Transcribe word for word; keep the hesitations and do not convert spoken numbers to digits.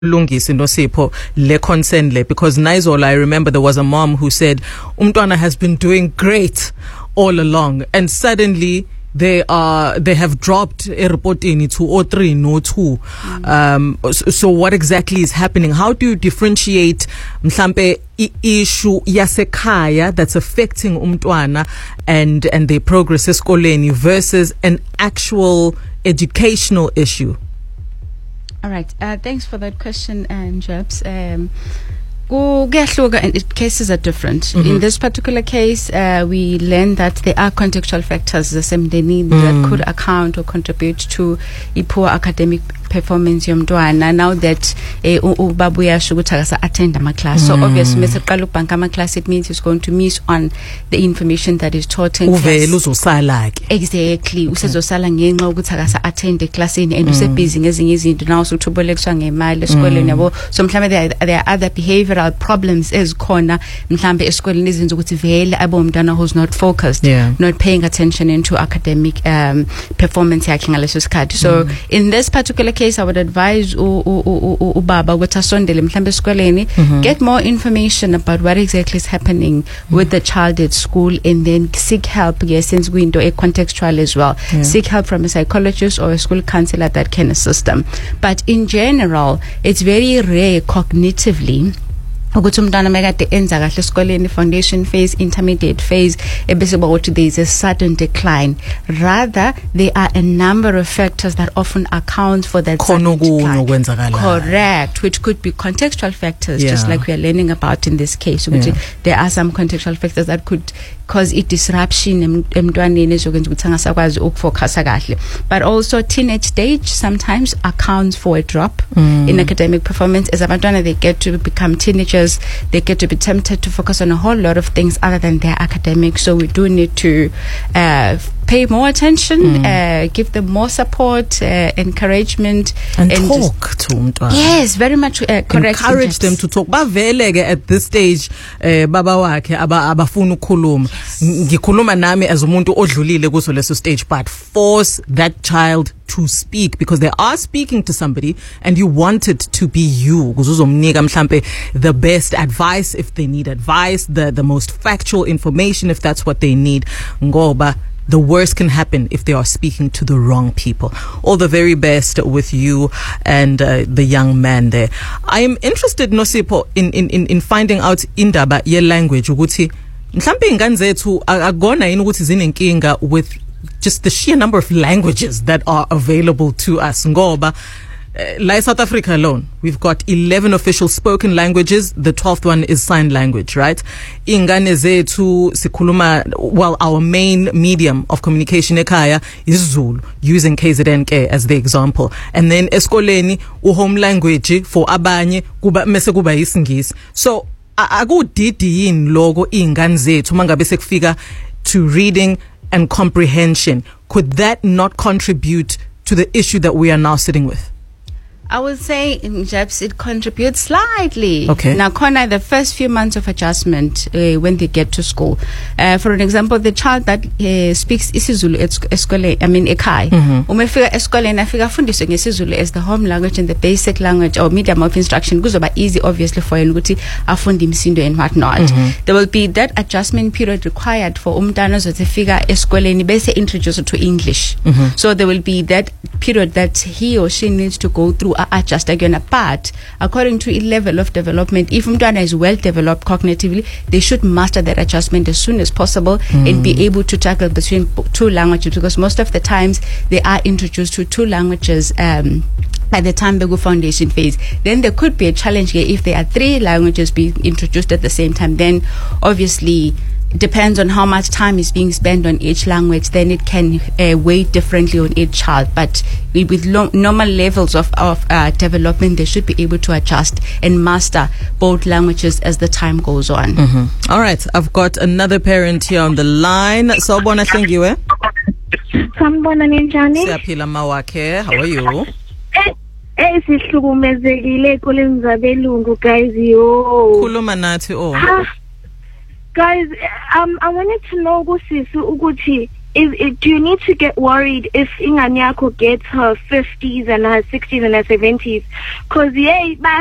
Lungisi Nosipho le concern le, because Naizola, I remember there was a mom who said umntwana has been doing great all along, and suddenly they are they have dropped a reporting to oh three no two. Mm. Um so, so what exactly is happening? How do you differentiate mhlambe issue yasekhaya that's affecting umntwana and and their progress esikoleni versus an actual educational issue? All right. Uh, thanks for that question, um, Jabs. Um, and cases are different. Mm-hmm. In this particular case, uh, we learned that there are contextual factors the same they need mm. that could account or contribute to a poor academic performance yomntwana. Now that ubabuya shugutagasa attend my class, so obviously mese qala ukubhanka ama class, it means he's going to miss on the information that is taught in class. Exactly. Usezosala ngenxa ukuthi akasa attend eclassini and use busy ngezinye izinto now usuthubolekiswa ngemali esikoleni yabo. So mhlambe there there are other behavioral problems ezikhona mhlambe esikoleni izinto ukuthi vele abomntwana who's not focused, yeah. not paying attention into academic um, performance yakhe ngaleso sikhathi. So mm. in this particular case, I would advise ubaba ukuthi asondele mhlambe esikoleni, get more information about what exactly is happening mm. with the child at school, and then seek help. Yes, since we into a contextual as well, yeah. seek help from a psychologist or a school counselor that can assist them. But in general, it's very rare cognitively ukuthi umntwana mekade enza kahle esikoleni, foundation phase, intermediate phase, ebese ukuthi there is a sudden decline. Rather, there are a number of factors that often account for that sudden decline. Correct, which could be contextual factors, yeah. just like we are learning about in this case. Yeah. There are some contextual factors that could cause a disruption emntwaneni ezokwenza ukuthi angasakwazi ukufocus kahle. But also teenage stage sometimes accounts for a drop mm. in academic performance. As abantwana, they get to become teenagers, they get to be tempted to focus on a whole lot of things other than their academics. So we do need to uh, pay more attention, mm. uh, give them more support, uh, encouragement, and, and talk to them. Yes, very much uh, correct. Encourage them to talk. Baveleke at this stage, uh, baba wakhe aba abafuna ukukhuluma. Ngikhuluma nami as umuntu odlulile kuso leso stage, but force that child to speak, because they are speaking to somebody and you want it to be you. The best advice if they need advice, the, the most factual information if that's what they need. Ngoba, the worst can happen if they are speaking to the wrong people. All the very best with you and uh, the young man there. I am interested, Nosipho, in, in, in, in finding out indaba ye language. Ukuthi mhlambe ingane zethu akona yini ukuthi zinenkinga with just the sheer number of languages that are available to us. Ngoba Uh, like South Africa alone, we've got eleven official spoken languages. The twelfth one is sign language, right? Ingane zethu sikhuluma, well, our main medium of communication ekhaya is Zulu, using K Z N K as the example. And then eskoleni, u home language for abanye kuba mese kuba isingisi. So akudidi yini logo ingane zethu mangabe sekufika to reading and comprehension. Could that not contribute to the issue that we are now sitting with? I would say in Jabs it contributes slightly. Okay. Now, Kona, the first few months of adjustment uh, when they get to school. Uh, for an example, the child that uh, speaks isiZulu at eskoleni, I mean ekhaya. Umefika eskoleni afika fundiswe ngesizulu as the home language and the basic language or medium of instruction. Kuzoba easy, obviously, for ukuthi afundi imisindo and whatnot. Mm-hmm. There will be that adjustment period required for umntwana zofika eskoleni bese introduced to English. Mm-hmm. So there will be that period that he or she needs to go through. Adjust again, but according to a level of development, if umntwana is well developed cognitively, they should master that adjustment as soon as possible mm. and be able to tackle between two languages, because most of the times they are introduced to two languages um, at the time they go foundation phase. Then there could be a challenge here if there are three languages being introduced at the same time. Then obviously depends on how much time is being spent on each language, then it can uh, weigh differently on each child. But with lo- normal levels of, of uh, development, they should be able to adjust and master both languages as the time goes on. Mm-hmm. All right, I've got another parent here on the line. Sawubona Hlengiwe. Sawubona ninjani? Siyaphila mawakhe. How are you? Eh, sihlukumezekile koleni zabelungu guys yo. Khuluma nathi oh. Guys, um, I wanted to know kusisi ukuthi is, is do you need to get worried if ingane yakho gets her fifties and her sixties and her seventies? Because yeah,